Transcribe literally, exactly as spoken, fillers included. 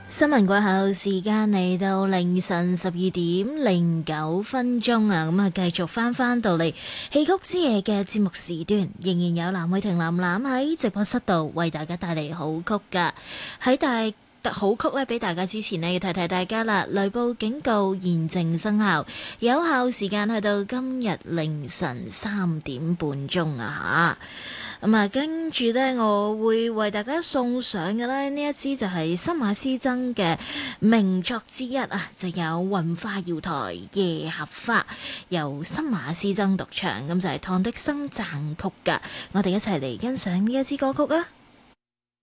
新聞過後時間嚟到凌晨十二點零九分鐘啊，咁啊繼續翻翻到嚟戲曲之夜嘅節目時段，仍然有藍慧婷、藍藍喺直播室度為大家帶嚟好曲噶。喺大好曲咧，俾大家之前呢，要提提大家啦，雷暴警告現正生效，有效時間去到今日凌晨三點半鐘啊吓。咁啊，跟住呢，我會為大家送上嘅呢，呢一支就係新馬師曾嘅名作之一啊，就有《雲化瑤台夜合花》，由新馬師曾獨唱，咁就係《唐滌生讚曲》噶。我哋一齊嚟欣賞呢一支歌曲啊！